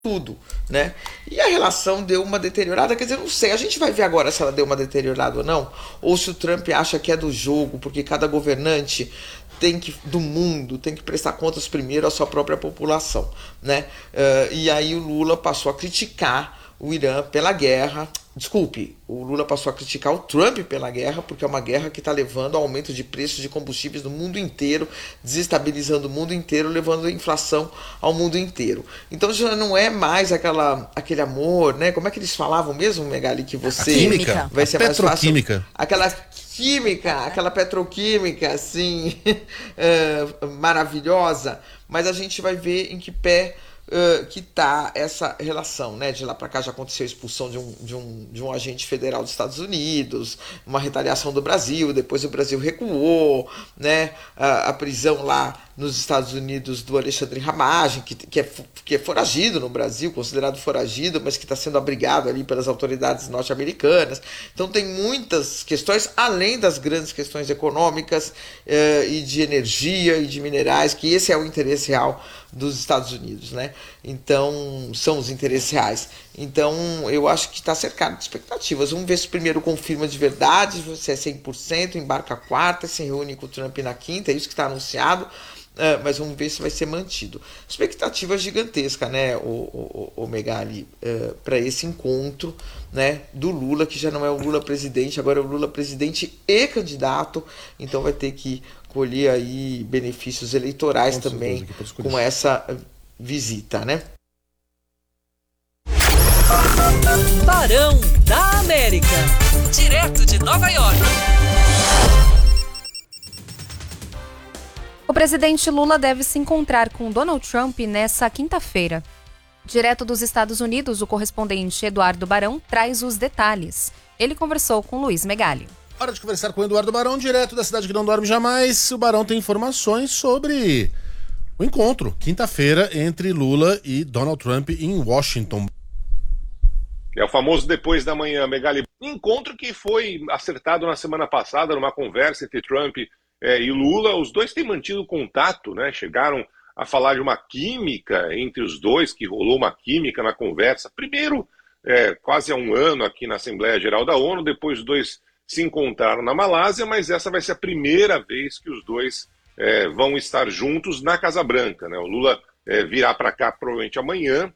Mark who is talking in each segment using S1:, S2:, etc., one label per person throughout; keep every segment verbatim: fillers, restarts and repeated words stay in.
S1: tudo, né? E a relação deu uma deteriorada, quer dizer, não sei, a gente vai ver agora se ela deu uma deteriorada ou não, ou se o Trump acha que é do jogo, porque cada governante tem que, do mundo, tem que prestar contas primeiro à sua própria população, né? Uh, e aí o Lula passou a criticar o Irã pela guerra. Desculpe, o Lula passou a criticar o Trump pela guerra, porque é uma guerra que está levando ao aumento de preços de combustíveis no mundo inteiro, desestabilizando o mundo inteiro, levando a inflação ao mundo inteiro. Então já não é mais aquela, aquele amor, né? Como é que eles falavam mesmo, Megali, que você
S2: química,
S1: vai ser mais fácil?
S2: Petroquímica.
S1: Aquela química, aquela petroquímica, assim, uh, maravilhosa, mas a gente vai ver em que pé Uh, que está essa relação, né? De lá para cá já aconteceu a expulsão de um, de, um, de um agente federal dos Estados Unidos, uma retaliação do Brasil, depois o Brasil recuou, né? A, a prisão lá nos Estados Unidos do Alexandre Ramagem, que, que, é, que é foragido no Brasil, considerado foragido, mas que está sendo abrigado ali pelas autoridades norte-americanas. Então tem muitas questões, além das grandes questões econômicas uh, e de energia e de minerais, que esse é o interesse real dos Estados Unidos, né? Então, são os interesses reais. Então, eu acho que está cercado de expectativas. Vamos ver se primeiro confirma de verdade, se é cem por cento, embarca a quarta, se reúne com o Trump na quinta, é isso que está anunciado, uh, mas vamos ver se vai ser mantido. Expectativa gigantesca, né, o, o, o Megali, uh, para esse encontro, né, do Lula, que já não é o Lula presidente, agora é o Lula presidente e candidato, então vai ter que colher aí benefícios eleitorais com também com essa visita, né?
S3: Barão da América, direto de Nova York.
S4: O presidente Lula deve se encontrar com Donald Trump nessa quinta-feira. Direto dos Estados Unidos, o correspondente Eduardo Barão traz os detalhes. Ele conversou com Luiz Megali.
S2: Hora de conversar com o Eduardo Barão, direto da cidade que não dorme jamais. O Barão tem informações sobre o encontro, quinta-feira, entre Lula e Donald Trump em Washington.
S5: É o famoso depois da manhã, Megali. Encontro que foi acertado na semana passada, numa conversa entre Trump é, e Lula. Os dois têm mantido contato, né? Chegaram a falar de uma química entre os dois, que rolou uma química na conversa. Primeiro, é, quase há um ano aqui na Assembleia Geral da ONU, depois os dois se encontraram na Malásia, mas essa vai ser a primeira vez que os dois é, vão estar juntos na Casa Branca, né? O Lula é, virá para cá provavelmente amanhã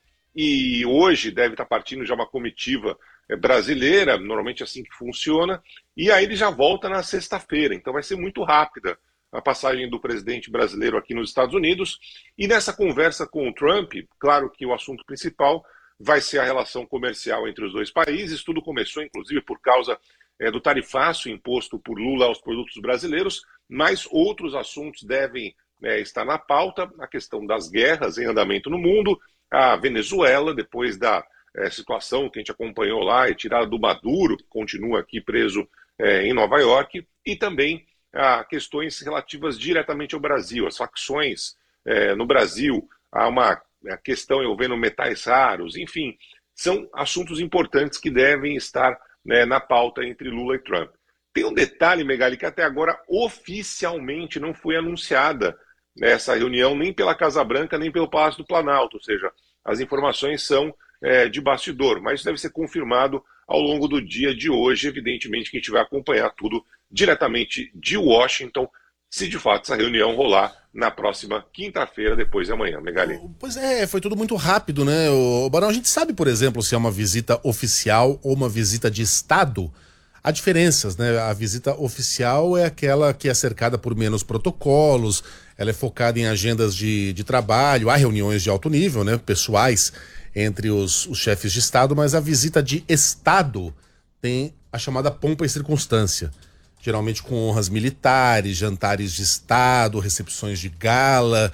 S5: e hoje deve estar partindo já uma comitiva é, brasileira, normalmente assim que funciona, e aí ele já volta na sexta-feira, então vai ser muito rápida a passagem do presidente brasileiro aqui nos Estados Unidos. E nessa conversa com o Trump, claro que o assunto principal vai ser a relação comercial entre os dois países. Tudo começou, inclusive, por causa É, do tarifácio imposto por Lula aos produtos brasileiros, mas outros assuntos devem é, estar na pauta, a questão das guerras em andamento no mundo, a Venezuela, depois da é, situação que a gente acompanhou lá, e tirada do Maduro, que continua aqui preso é, em Nova York, e também a questões relativas diretamente ao Brasil, as facções é, no Brasil, há uma a questão envolvendo metais raros, enfim, são assuntos importantes que devem estar Né, na pauta entre Lula e Trump. Tem um detalhe, Megali, que até agora oficialmente não foi anunciada essa reunião nem pela Casa Branca, nem pelo Palácio do Planalto, ou seja, as informações são é, de bastidor, mas isso deve ser confirmado ao longo do dia de hoje, evidentemente que a gente vai acompanhar tudo diretamente de Washington, se de fato essa reunião rolar na próxima quinta-feira, depois de amanhã, Megali.
S2: Pois é, foi tudo muito rápido, né, o Barão? A gente sabe, por exemplo, se é uma visita oficial ou uma visita de Estado. Há diferenças, né? A visita oficial é aquela que é cercada por menos protocolos, ela é focada em agendas de, de trabalho, há reuniões de alto nível, né, pessoais entre os, os chefes de Estado, mas a visita de Estado tem a chamada pompa e circunstância. Geralmente com honras militares, jantares de Estado, recepções de gala,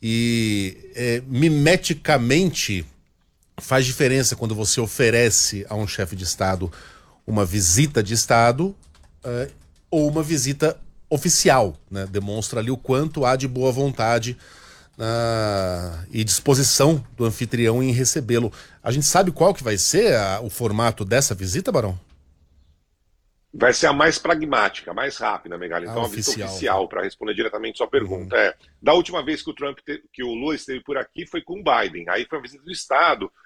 S2: e é, mimeticamente faz diferença quando você oferece a um chefe de Estado uma visita de Estado é, ou uma visita oficial, né? Demonstra ali o quanto há de boa vontade uh, e disposição do anfitrião em recebê-lo. A gente sabe qual que vai ser a, o formato dessa visita, Barão?
S5: Vai ser a mais pragmática, a mais rápida, Megali. Então,
S2: a
S5: a visita
S2: oficial,
S5: oficial, para responder diretamente sua pergunta. Uhum. É, da última vez que o Trump, te, que o Lula esteve por aqui, foi com o Biden. Aí foi uma visita do Estado,